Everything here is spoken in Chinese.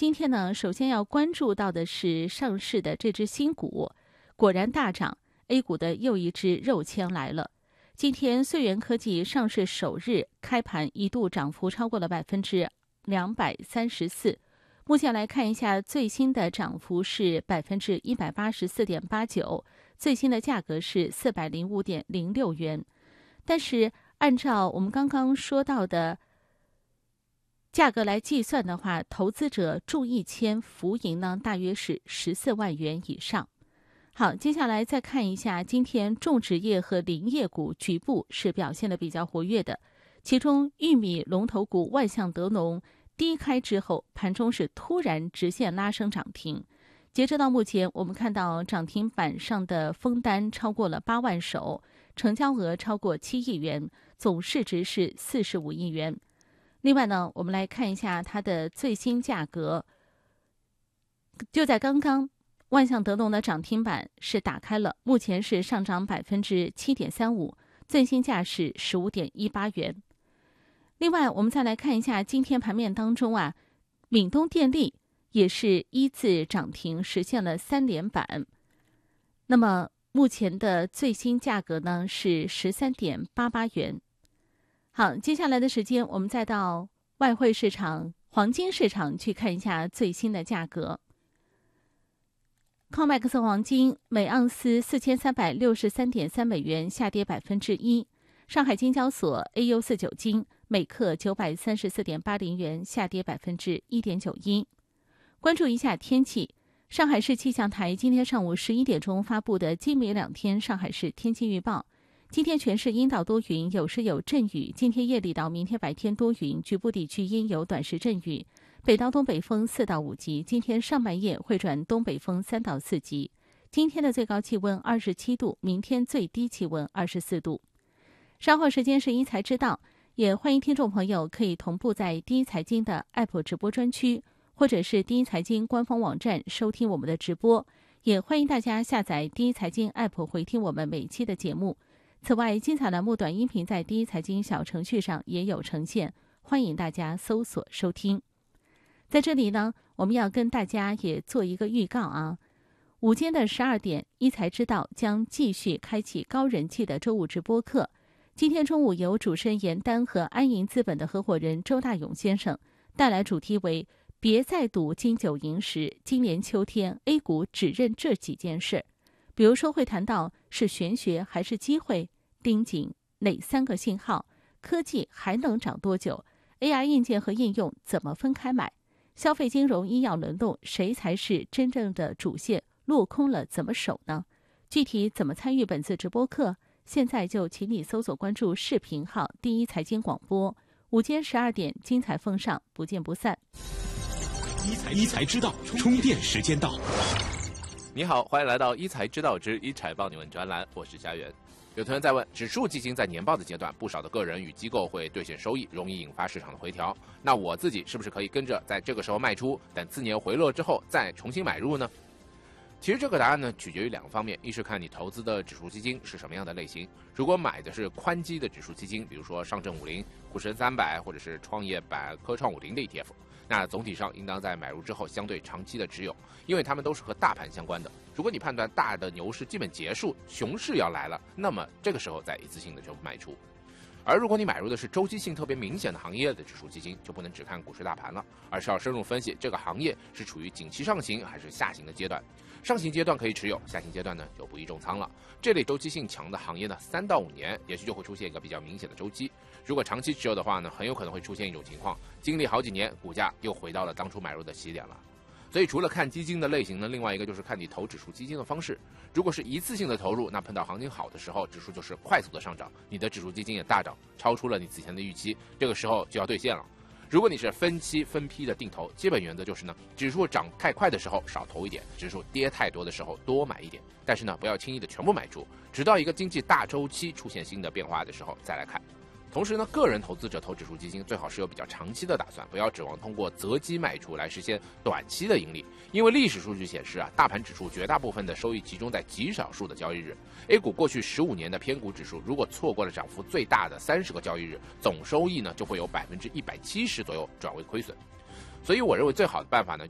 今天呢，首先要关注到的是上市的这只新股，果然大涨 ，A 股的又一只肉签来了。今天穗源科技上市首日开盘一度涨幅超过了234%，目前来看一下最新的涨幅是184.89%，最新的价格是405.06元。但是按照我们刚刚说到的价格来计算的话，投资者中1000浮盈呢，大约是14万元以上。好，接下来再看一下今天种植业和林业股局部是表现的比较活跃的，其中玉米龙头股万象德农低开之后，盘中是突然直线拉升涨停。截止到目前，我们看到涨停板上的封单超过了8万手，成交额超过7亿元，总市值是45亿元。另外呢，我们来看一下它的最新价格，就在刚刚，万象德农的涨停板是打开了，目前是上涨7.35%，最新价是15.18元。另外，我们再来看一下今天盘面当中啊，闽东电力也是依次涨停，实现了3连板。那么目前的最新价格呢是13.88元。好，接下来的时间我们再到外汇市场、黄金市场去看一下最新的价格。COMEX 黄金每盎司4363.3美元，下跌1%。上海金交所 AU49 金每克934.80元，下跌1.91%。关注一下天气，上海市气象台今天上午11点钟发布的今明2天上海市天气预报。今天全市阴到多云，有时有阵雨。今天夜里到明天白天多云，局部地区阴有短时阵雨。北到东北风4到5级，今天上半夜会转东北风3到4级。今天的最高气温27度，明天最低气温24度。稍后时间是一财知道，也欢迎听众朋友可以同步在第一财经的 App 直播专区，或者是第一财经官方网站收听我们的直播。也欢迎大家下载第一财经 App 回听我们每期的节目。此外，精彩栏目短音频在第一财经小程序上也有呈现，欢迎大家搜索收听。在这里呢，我们要跟大家也做一个预告啊，午间的12点，一财知道将继续开启高人气的周五直播课。今天中午由主持人严丹和安盈资本的合伙人周大勇先生带来主题为别再赌金九银十，今年秋天 A 股只认这几件事。比如说会谈到是玄学还是机会，盯紧哪3个信号，科技还能涨多久， AI 硬件和应用怎么分开买，消费金融医药轮动谁才是真正的主线，落空了怎么守呢？具体怎么参与本次直播课，现在就请你搜索关注视频号第一财经广播，午间12点精彩奉上，不见不散。 一财知道，充电时间到。 你好，欢迎来到一财知道之一财帮你问专栏，我是佳媛。有同学在问，指数基金在年报的阶段，不少的个人与机构会兑现收益，容易引发市场的回调。那我自己是不是可以跟着在这个时候卖出，等次年回落之后再重新买入呢？其实这个答案呢，取决于2个方面，一是看你投资的指数基金是什么样的类型。如果买的是宽基的指数基金，比如说上证50、沪深300或者是创业板科创50的 ETF， 那总体上应当在买入之后相对长期的持有，因为它们都是和大盘相关的。如果你判断大的牛市基本结束，熊市要来了，那么这个时候再一次性的就卖出。而如果你买入的是周期性特别明显的行业的指数基金，就不能只看股市大盘了，而是要深入分析这个行业是处于景气上行还是下行的阶段。上行阶段可以持有，下行阶段呢就不宜重仓了。这类周期性强的行业呢，3到5年也许就会出现一个比较明显的周期。如果长期持有的话呢，很有可能会出现一种情况，经历好几年，股价又回到了当初买入的起点了。所以除了看基金的类型呢，另外一个就是看你投指数基金的方式。如果是一次性的投入，那碰到行情好的时候，指数就是快速的上涨，你的指数基金也大涨，超出了你此前的预期，这个时候就要兑现了。如果你是分期分批的定投，基本原则就是呢，指数涨太快的时候少投一点，指数跌太多的时候多买一点，但是呢，不要轻易的全部买出，直到一个经济大周期出现新的变化的时候再来看。同时呢，个人投资者投指数基金最好是有比较长期的打算，不要指望通过择机卖出来实现短期的盈利。因为历史数据显示啊，大盘指数绝大部分的收益集中在极少数的交易日。A 股过去15年的偏股指数，如果错过了涨幅最大的30个交易日，总收益呢就会有170%左右转为亏损。所以我认为最好的办法呢，